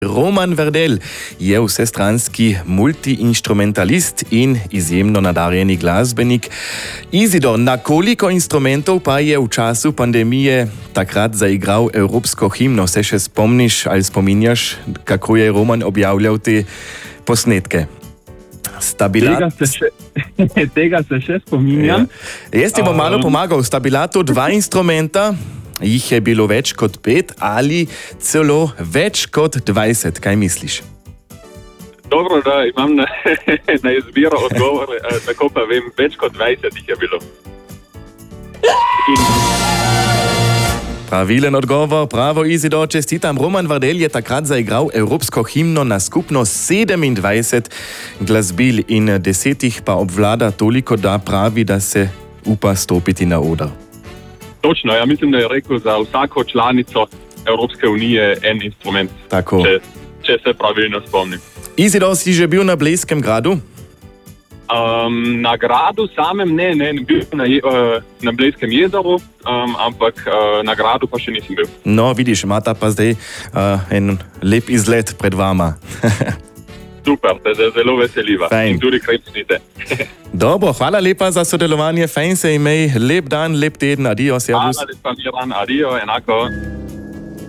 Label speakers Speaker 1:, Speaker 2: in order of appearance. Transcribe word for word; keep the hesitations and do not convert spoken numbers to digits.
Speaker 1: Roman Verdel je vsestranski multiinstrumentalist in izjemno nadarjeni glasbenik. Izidor, na koliko instrumentov pa je v času pandemije takrat zaigral evropsko himno? Se še spomniš ali spominjaš, kako je Roman objavljal te posnetke? Stabilat...
Speaker 2: Tega se še, tega se še spominjam.
Speaker 1: Ja. Jaz ti bom malo pomagal. Sta bila to dva instrumenta, jih je bilo več kot pet ali celo več kot dvajset. Kaj misliš?
Speaker 2: Dobro, da imam na, na izbiro odgovor, tako pa vem, več kot dvajset jih je bilo. In...
Speaker 1: Pravilen odgovor, pravo Izidor, čestitam. Roman Verdel je takrat zaigral evropsko himno na skupno sedemindvajset glasbil in desetih pa obvlada toliko, da pravi, da se upa stopiti na oder.
Speaker 2: Točno, ja mislim, da je rekel za vsako članico Evropske unije en instrument,
Speaker 1: Tako.
Speaker 2: Če, če se pravilno spomnim.
Speaker 1: Izidor, si že bil na Blejskem gradu?
Speaker 2: Um, na gradu samem ne, ne, ne bil na, uh, na Blejskem jezeru, um, ampak uh, na gradu pa še nisem bil.
Speaker 1: No, vidiš, imata pa zdaj uh, en lep izlet pred vama.
Speaker 2: Super, te zelo veseliva.
Speaker 1: Fajn.
Speaker 2: In tudi krepnite.
Speaker 1: Dobro, hvala lepa za sodelovanje, fajn se imej, lep dan, lep teden, adijo, servus.
Speaker 2: Hvala lepa, Miran, adijo, enako.